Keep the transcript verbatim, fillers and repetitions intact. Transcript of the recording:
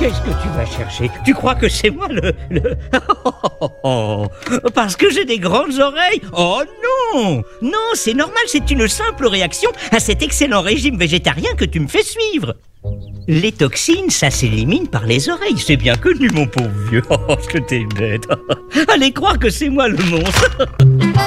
Qu'est-ce que tu vas chercher? Tu crois que c'est moi le... le... Oh, oh, oh, oh. Parce que j'ai des grandes oreilles? Oh non! Non, c'est normal, c'est une simple réaction à cet excellent régime végétarien que tu me fais suivre. Les toxines, ça s'élimine par les oreilles. C'est bien connu, mon pauvre vieux. Oh, que t'es bête. Allez croire que c'est moi le monstre.